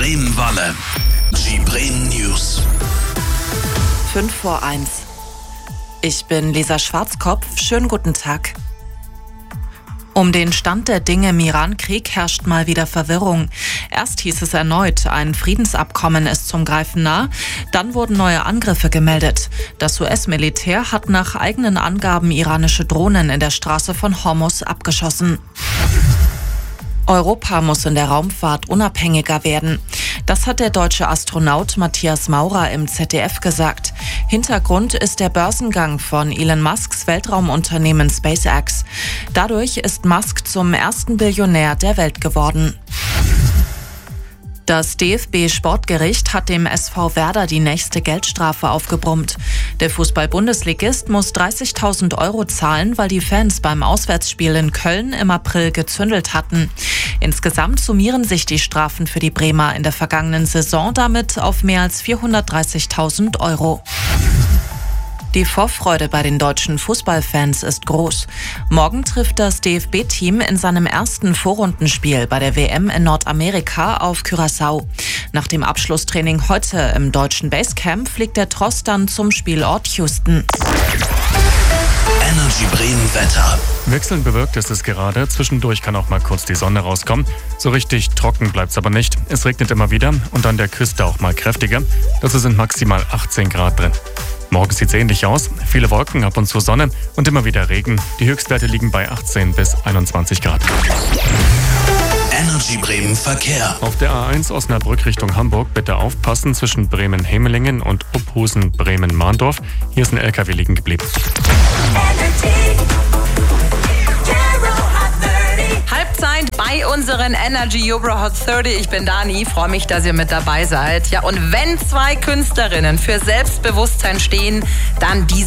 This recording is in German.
Bremen-Walle. Die Bremen News. 5:05. Ich bin Lisa Schwarzkopf. Schönen guten Tag. Um den Stand der Dinge im Iran-Krieg herrscht mal wieder Verwirrung. Erst hieß es erneut, ein Friedensabkommen ist zum Greifen nah. Dann wurden neue Angriffe gemeldet. Das US-Militär hat nach eigenen Angaben iranische Drohnen in der Straße von Hormuz abgeschossen. Europa muss in der Raumfahrt unabhängiger werden. Das hat der deutsche Astronaut Matthias Maurer im ZDF gesagt. Hintergrund ist der Börsengang von Elon Musks Weltraumunternehmen SpaceX. Dadurch ist Musk zum ersten Billionär der Welt geworden. Das DFB-Sportgericht hat dem SV Werder die nächste Geldstrafe aufgebrummt. Der Fußball-Bundesligist muss 30.000 € zahlen, weil die Fans beim Auswärtsspiel in Köln im April gezündelt hatten. Insgesamt summieren sich die Strafen für die Bremer in der vergangenen Saison damit auf mehr als 430.000 €. Die Vorfreude bei den deutschen Fußballfans ist groß. Morgen trifft das DFB-Team in seinem ersten Vorrundenspiel bei der WM in Nordamerika auf Curaçao. Nach dem Abschlusstraining heute im deutschen Basecamp fliegt der Tross dann zum Spielort Houston. Energy Bremen Wetter. Wechselnd bewölkt ist es gerade. Zwischendurch kann auch mal kurz die Sonne rauskommen. So richtig trocken bleibt es aber nicht. Es regnet immer wieder und an der Küste auch mal kräftiger. Dazu sind maximal 18 Grad drin. Morgen sieht es ähnlich aus. Viele Wolken, ab und zu Sonne und immer wieder Regen. Die Höchstwerte liegen bei 18 bis 21 Grad. Energy Bremen Verkehr. Auf der A1 Osnabrück Richtung Hamburg bitte aufpassen zwischen Bremen-Hemelingen und Uphusen-Bremen-Mahndorf. Hier ist ein LKW liegen geblieben. Halbzeit bei unseren Energy Euro Hot 30. Ich bin Dani, freue mich, dass ihr mit dabei seid. Ja, und wenn zwei Künstlerinnen für Selbstbewusstsein stehen, dann diese.